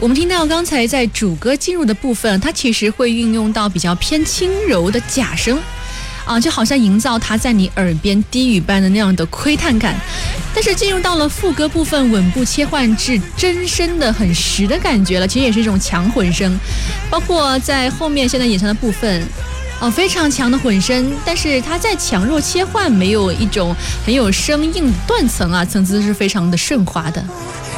我们听到刚才在主歌进入的部分，它其实会运用到比较偏轻柔的假声就好像营造它在你耳边低语般的那样的窥探感。但是进入到了副歌部分，稳步切换至真声的很实的感觉了，其实也是一种强混声。包括在后面现在演唱的部分非常强的混声，但是它在强弱切换，没有一种很有生硬的断层层次是非常的顺滑的。